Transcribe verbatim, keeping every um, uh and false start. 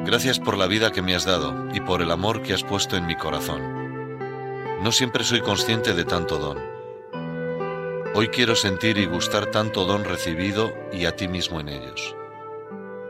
Gracias por la vida que me has dado y por el amor que has puesto en mi corazón. No siempre soy consciente de tanto don. Hoy quiero sentir y gustar tanto don recibido y a ti mismo en ellos.